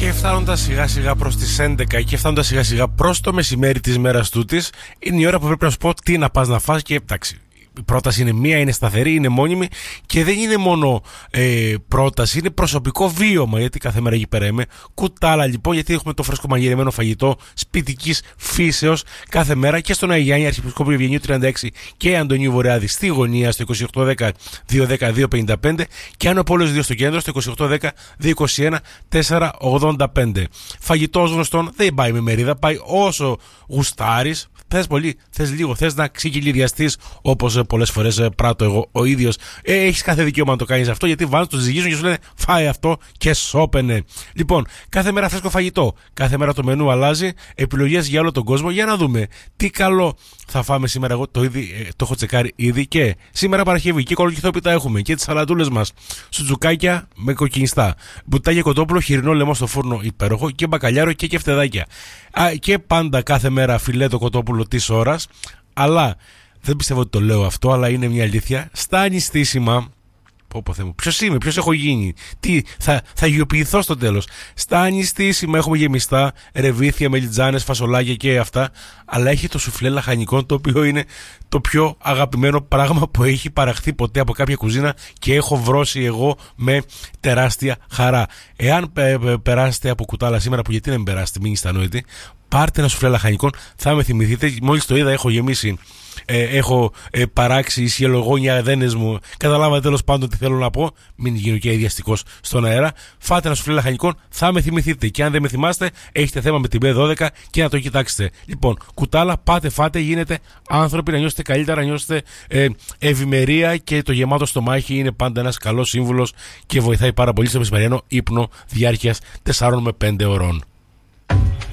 Και φτάνοντας σιγά σιγά προς τις 11 και φτάνοντας σιγά σιγά προς το μεσημέρι της μέρας τούτης, είναι η ώρα που πρέπει να σου πω τι να πας να φας. Και εντάξει, η πρόταση είναι μία, είναι σταθερή, είναι μόνιμη και δεν είναι μόνο πρόταση, είναι προσωπικό βίωμα. Γιατί κάθε μέρα εκεί πέρα είμαι. Κουτάλα λοιπόν, γιατί έχουμε το φρέσκο μαγειρεμένο φαγητό σπιτικής φύσεως κάθε μέρα και στον Αγιάννη Αρχιεπισκόπου Ευγενίου 36 και Αντωνίου Βορειάδη στη γωνία στο 2810 210 255 και Άνω Πόλεως 2 στο κέντρο στο 2810 221 485. Φαγητός γνωστόν δεν πάει με μερίδα, πάει όσο γουστάρεις. Θες πολύ, θες λίγο, θες να ξεκυλιδιαστείς όπως πολλές φορές πράττω εγώ ο ίδιος. Έχεις κάθε δικαίωμα να το κάνεις αυτό, γιατί βάζουν, το ζυγίζουν και σου λένε φάε αυτό και σώπαινε. Λοιπόν, κάθε μέρα φρέσκο φαγητό, κάθε μέρα το μενού αλλάζει, επιλογές για όλο τον κόσμο. Για να δούμε τι καλό θα φάμε σήμερα. Εγώ το έχω τσεκάρει ήδη και σήμερα Παρασκευή και κολοκυθόπιτα έχουμε και τις σαλατούλες μας. Σουτζουκάκια με κοκκινιστά, μπουτάκια κοτόπουλο, χοιρινό λαιμό στο φούρνο υπέροχο και μπακαλιάρο και κεφτεδάκια. Και πάντα κάθε μέρα φιλέτο κοτόπουλο της ώρας. Αλλά δεν πιστεύω ότι το λέω αυτό, αλλά είναι μια αλήθεια. Στα ανιστήσιμα. Ποιος είμαι, ποιος έχω γίνει, τι, θα γιοποιηθώ στο τέλος. Στα ανιστήσιμα έχουμε γεμιστά ρεβίθια, μελιτζάνες, φασολάκια και αυτά. Αλλά έχει το σουφλέ λαχανικών, το οποίο είναι το πιο αγαπημένο πράγμα που έχει παραχθεί ποτέ από κάποια κουζίνα και έχω βρώσει εγώ με τεράστια χαρά. Εάν περάσετε από Κουτάλα σήμερα, που γιατί να μην περάσετε, μην είστε ανόητοι, πάρτε ένα σουφλέ λαχανικών, θα με θυμηθείτε. Μόλις το είδα, έχω γεμίσει. Έχω παράξει ισχυελογόνια δένες μου. Καταλάβατε τέλος πάντων τι θέλω να πω. Μην γίνω και ιδιαστικός στον αέρα. Φάτε ένα σουφλέ λαχανικών, θα με θυμηθείτε. Και αν δεν με θυμάστε, έχετε θέμα με την B12 και να το κοιτάξετε. Λοιπόν, Κουτάλα, πάτε, φάτε, γίνετε άνθρωποι, να νιώσετε καλύτερα, να νιώσετε ευημερία και το γεμάτο στομάχι είναι πάντα ένας καλός σύμβουλος και βοηθάει πάρα πολύ στο μεσημεριανό ύπνο διάρκειας 4 με 5 ώρων.